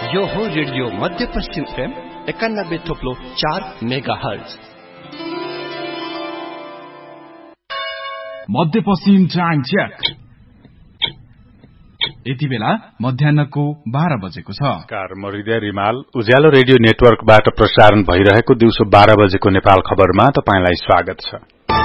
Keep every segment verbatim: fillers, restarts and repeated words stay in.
यो हो रेडियो मध्यपश्चिम एफएम एकानब्बे थोप्लो चार मेगा हर्ज। मध्यपश्चिम टाइम चेक। यति बेला मध्याहको बाह्र बजेको छ। नमस्कार, म हृदय रिमाल। उज्यालो रेडियो नेटवर्कबाट प्रसारण भइरहेको दिउँसो बाह्र बजेको नेपाल खबरमा तपाईंलाई स्वागत छ।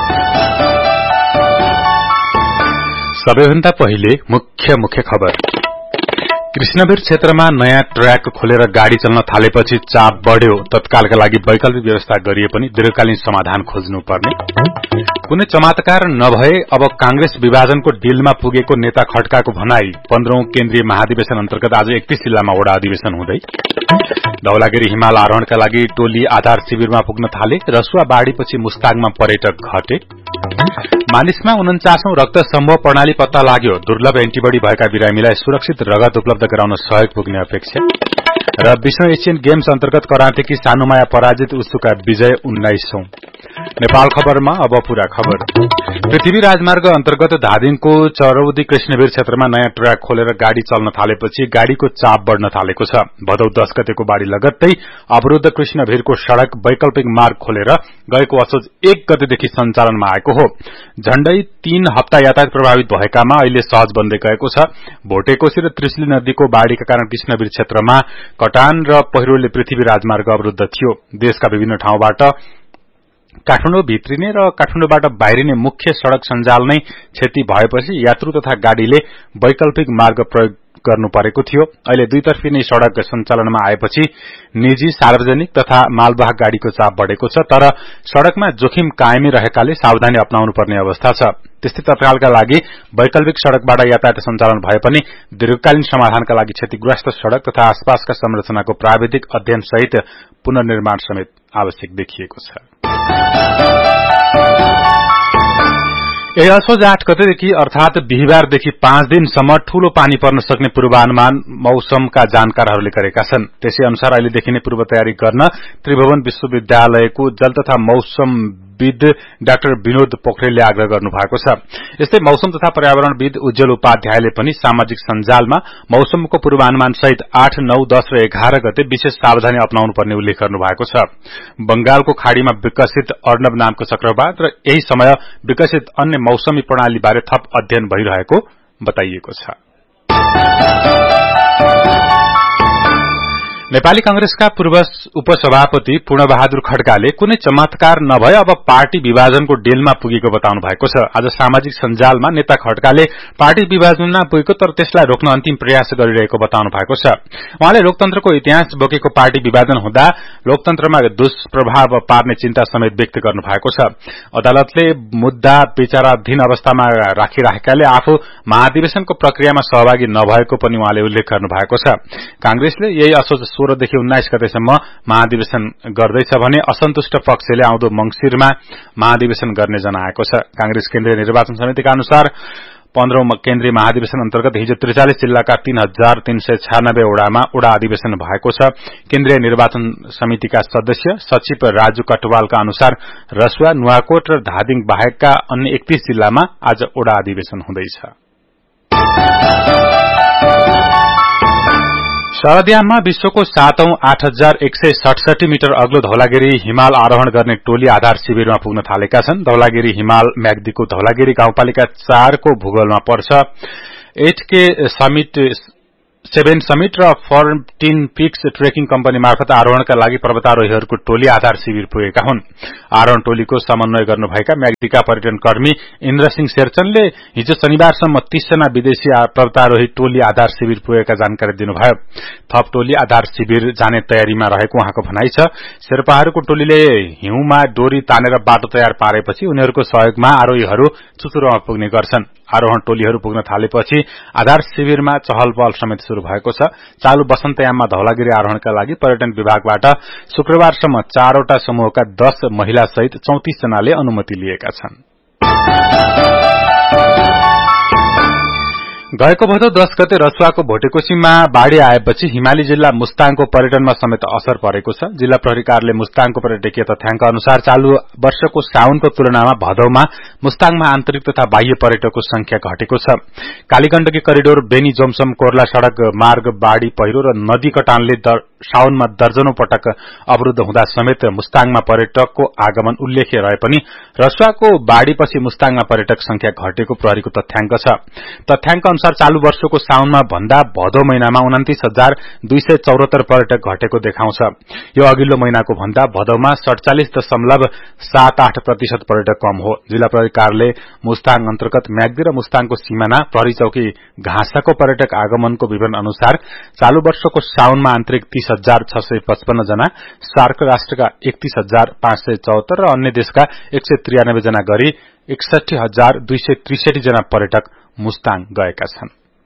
सबैभन्दा पहिले मुख्य मुख्य खबर। कृष्णवीर क्षेत्रमा नयाँ ट्र्याक खोलेर गाड़ी चल्न थालेपछि चाप बढ़्यो। तत्कालका लागि वैकल्पिक व्यवस्था गरिए पनि दीर्घकालीन समाधान खोज्नुपर्ने। कुनै चमत्कार नभए अब कांग्रेस विभाजनको डिलमा पुगेको नेता खड्काको भनाई। पन्ध्रौं केन्द्रीय महाधिवेशन अन्तर्गत आज एकतीस जिल्लामा वडा अधिवेशन हुँदै। धौलागिरी हिमाल आरोहणका लागि टोली आधार शिविरमा पुग्न थाले। रसुवा बाढ़ीपछि मुस्ताङमा पर्यटक घटे। मानिसमा उन्चासौं रक्त समूह प्रणाली पत्ता लाग्यो। दुर्लभ एन्टिबडी भएका बिरामीलाई सुरक्षित रगत उपलब्ध गराउन सहयोग पुग्ने अपेक्षा। र विश्व एशियन गेम्स अन्तर्गत करातेकी सानुमाया पराजित उसुका विजय उन्नाइसौं। नेपाल खबरमा अब पूरा खबर। पृथ्वी राजमार्ग अन्तर्गत धादिङको चरौदी कृष्णवीर क्षेत्रमा नयाँ ट्र्याक खोलेर गाड़ी चल्न थालेपछि गाड़ीको चाप बढ़न थालेको छ। भदौ दस गतेको बाढ़ी लगत्तै अवरुद्ध कृष्णवीरको सड़क वैकल्पिक मार्ग खोलेर गएको असोज एक गतेदेखि सञ्चालनमा आएको हो। झण्डै तीन हप्ता यातायात प्रभावित भएकामा अहिले सहज बन्दै गएको छ। भोटेकोशी र त्रिशुली नदीको बाढ़ीका कारण कृष्णवीर क्षेत्रमा कटान र पहिरोले पृथ्वी राजमार्ग अवरुद्ध थियो। देशका विभिन्न ठाउँबाट काठमाडौँ भित्रिने र काठमाडौँबाट बाहिरिने मुख्य सड़क सञ्जाल नै क्षति भएपछि यात्रु तथा गाड़ीले वैकल्पिक मार्ग प्रयोग गर्नु परेको थियो। अहिले दुईतर्फी नै सड़क सञ्चालनमा आएपछि निजी, सार्वजनिक तथा मालवाहक गाड़ीको चाप बढ़ेको छ। तर सड़कमा जोखिम कायमै रहेकाले सावधानी अपनाउनु पर्ने अवस्था छ। त्यस्तै तत्कालका लागि वैकल्पिक सड़कबाट यातायात सञ्चालन भए पनि दीर्घकालीन समाधानका लागि क्षतिग्रस्त सड़क तथा आसपासका संरचनाको प्राविधिक अध्ययन सहित पुनर्निर्माण समेत आवश्यक देखिएको छ। यही असोज आठ गतेदेखि अर्थात बिहिबारदेखि पाँच दिनसम्म ठूलो पानी पर्न सक्ने पूर्वानुमान मौसमका जानकारहरूले गरेका छन्। त्यसै अनुसार अहिलेदेखि नै पूर्व तयारी गर्न त्रिभुवन विश्वविद्यालयको जल तथा मौसमविद डाक्टर विनोद पोखरेलले आग्रह गर्नु भएको छ। यस्तै मौसम तथा पर्यावरणविद उज्जवल उपाध्यायले पनि सामाजिक सञ्जालमा मौसमको पूर्वानुमान सहित आठ, नौ, दस र एघार गते विशेष सावधानी अपनाउनु पर्ने उल्लेख गर्नु भएको छ। बंगालको खाड़ीमा विकसित अर्णव नामको चक्रवात र यही समय विकसित अन्य मौसमी प्रणाली बारे थप अध्ययन भइरहेको बताइएको छ। नेपाली कांग्रेसका पूर्व उपसभापति पूर्णबहादुर खड्काले कुनै चमत्कार नभए अब पार्टी विभाजनको डेलमा पुगेको बताउनु भएको छ। आज सामाजिक सञ्जालमा नेता खड्काले पार्टी विभाजनमा पुगेको तर त्यसलाई रोक्न अन्तिम प्रयास गरिरहेको बताउनु भएको छ। उहाँले लोकतन्त्रको इतिहास बोकेको पार्टी विभाजन हुँदा लोकतन्त्रमा दुष्प्रभाव पार्ने चिन्ता समेत व्यक्त गर्नु भएको छ। अदालतले मुद्दा विचाराधीन अवस्थामा राखिराखेकाले आफू महाधिवेशनको प्रक्रियामा सहभागी नभएको पनि उहाँले उल्लेख गर्नु भएको छ। कांग्रेसले यही असोज सोह्रदेखि उन्नाइस गतेसम्म महाधिवेशन गर्दैछ भने असन्तुष्ट पक्षले आउँदो मंगिरमा महाधिवेशन गर्ने जनाएको छ। कांग्रेस केन्द्रीय निर्वाचन समितिका अनुसार पन्ध्रौं केन्द्रीय महाधिवेशन अन्तर्गत हिजो त्रिचालिस जिल्लाका तीन हजार तीन सय छयानब्बे वडामा वडा अधिवेशन भएको छ। केन्द्रीय निर्वाचन समितिका सदस्य सचिव राजु कटवालका अनुसार रसुवा, नुवाकोट र धादिङ बाहेकका अन्य एकतीस जिल्लामा आज वडा अधिवेशन हुँदैछ। शरदयाममा विश्वको सातौं आठ हजार एक सय सडसठी मिटर अग्लो धौलागिरी हिमाल आरोहण गर्ने टोली आधार शिविरमा पुग्न थालेका छन्। धौलागिरी हिमाल म्याग्दीको धौलागिरी गाउँपालिका चारको भूगोलमा पर्छ। एट के समिट सेभेन समिट र फोर्टिन पिक्स ट्रेकिङ कम्पनी मार्फत आरोहणका लागि पर्वतारोहीहरूको टोली आधार शिविर पुगेका हुन्। आरोहण टोलीको समन्वय गर्नुभएका म्याग्दीका पर्यटन कर्मी इन्द्रसिंह शेरचनले हिजो शनिबारसम्म तीस जना विदेशी पर्वतारोही टोली आधार शिविर पुगेका जानकारी दिनुभयो। थप टोली आधार शिविर जाने तयारीमा रहेको उहाँको भनाइ छ। शेर्पाहरूको टोलीले हिउँमा डोरी तानेर बाटो तयार पारेपछि उनीहरूको सहयोगमा आरोहीहरू चुचुरोमा पुग्ने गर्छन्। आरोहण टोलीहरू पुग्न थालेपछि आधार शिविरमा चहल पहल समेत शुरू भएको छ। चालू वसन्तयाममा धौलागिरी आरोहणका लागि पर्यटन विभागबाट शुक्रबारसम्म चारवटा समूहका दस महिला सहित चौतिस जनाले अनुमति लिएका छन्। गएको भदौ दश गते रसुवाको भोटेकोशीमा बाढ़ी आएपछि हिमाली जिल्ला मुस्ताङको पर्यटनमा समेत असर परेको छ। जिल्ला प्रहरी कार्यालय मुस्ताङको पर्यटकीय तथ्याङ्क अनुसार चालू वर्षको साउनको तुलनामा भदौमा मुस्ताङमा आन्तरिक तथा बाह्य पर्यटकको संख्या घटेको छ। कालीगण्डकी करिडोर बेनी जोमसम कोर्ला सड़क मार्ग बाढ़ी पहिरो र नदी कटानले साउनमा दर्जनौं पटक अवरूद्ध हुँदा समेत मुस्ताङमा पर्यटकको आगमन उल्लेख्य रहे पनि रसुवाको बाढ़ीपछि मुस्ताङमा पर्यटक संख्या घटेको प्रहरीको तथ्याङ्क छ। तथ्याङ्क अनुसार चालू वर्षको साउनमा भन्दा भदौ महिनामा उन्तीस हजार दुई सय चौरात्तर पर्यटक घटेको देखाउँछ। यो अघिल्लो महिनाको भन्दा भदौमा सड़चालिस दशमलव सात आठ प्रतिशत पर्यटक कम हो। जिल्ला प्रहरी कार्यालय मुस्ताङ अन्तर्गत म्याग्दी र मुस्ताङको सीमाना प्रहरी चौकी घाँसाको पर्यटक आगमनको विवरण अनुसार चालू वर्षको साउनमा आन्तरिक तीस हजार छ सय पचपन्न जना, सार्क राष्ट्रका एकतीस हजार पाँच सय चौहत्तर र अन्य देशका एक सय त्रियानब्बे जना गरी एकसठी हजार दुई सय त्रिसठी जना पर्यटक मुस्ताङ गएका छन्।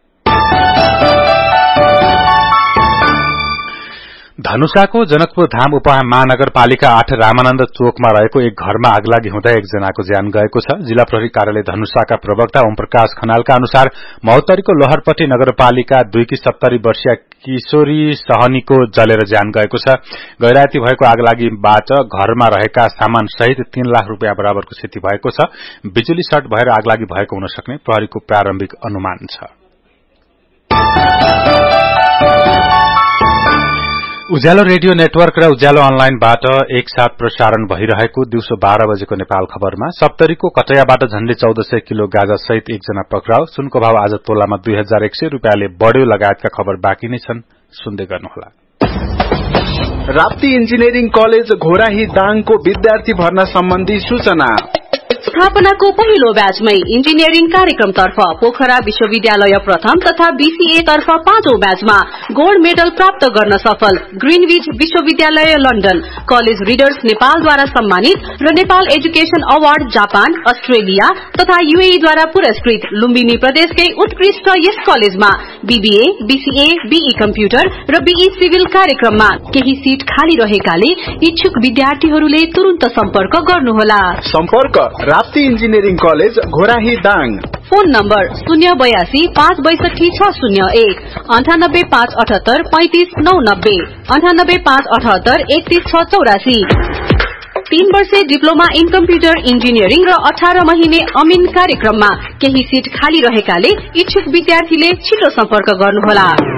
धनुषाको जनकपुर धाम उपमहानगरपालिका आठ रामानन्द चोकमा रहेको एक घरमा आगलागी हुँदा एकजनाको ज्यान गएको छ। जिल्ला प्रहरी कार्यालय धनुषाका प्रवक्ता ओम प्रकाश खनालका अनुसार महोत्तरीको लोहरपट्टी नगरपालिका दुईकी सत्तरी वर्षीय किशोरी सहनीको जलेर ज्यान गएको छ। गैराती भएको आगलागीबाट घरमा रहेका सामान सहित तीन लाख रूपियाँ बराबरको क्षति भएको छ। बिजुली सर्ट भएर आगलागी भएको हुन सक्ने प्रहरीको प्रारम्भिक अनुमान छ। उज्यालो रेडियो नेटवर्क र उज्यालो अनलाइनबाट एकसाथ प्रसारण भइरहेको दिउँसो बाह्र बजेको नेपाल खबरमा सप्तरीको कटैयाबाट झण्डै चौध सय किलो गाजा सहित एकजना पक्राउ, सुनको भाव आज तोलामा दुई हजार एक सय रूपियाँले बढ़्यो लगायतका खबर बाँकी नै छन्। सुन्दै गर्नुहोला। राप्ती इन्जिनियरिङ कलेज घोराही दाङको विद्यार्थी भर्ना सम्बन्धी सूचना। स्थापनाको पहिलो ब्याचमै इन्जिनियरिङ कार्यक्रमतर्फ पोखरा विश्वविद्यालय प्रथम तथा बीसीए तर्फ पाँचौं ब्याचमा गोल्ड मेडल प्राप्त गर्न सफल ग्रीनविच विश्वविद्यालय लन्डन, कलेज रिडर्स नेपालद्वारा सम्मानित र Nepal education award Japan, Australia तथा यूएईद्वारा पुरस्कृत लुम्बिनी प्रदेशकै उत्कृष्ट यस कलेजमा बीबीए, बीसीए, बीई कम्प्युटर र बीई सिभिल कार्यक्रममा केही सीट खाली रहेकाले इच्छुक विद्यार्थीहरूले तुरुन्त सम्पर्क गर्नुहोला। सम्पर्क Rapti engineering college Ghorahi Dang. Phone number शून्य बयासी पाँच बैसठी छ शून्य एक, अन्ठानब्बे पाँच अठहत्तर पैंतिस नौ नब्बे, अन्ठानब्बे पाँच अठहत्तर एकतीस छ चौरासी। तीन वर्षे डिप्लोमा इन कम्प्युटर इन्जिनियरिङ र अठार महिने अमिन कार्यक्रममा केही सीट खाली रहेकाले इच्छुक विद्यार्थीले छिटो सम्पर्क गर्नुहोला।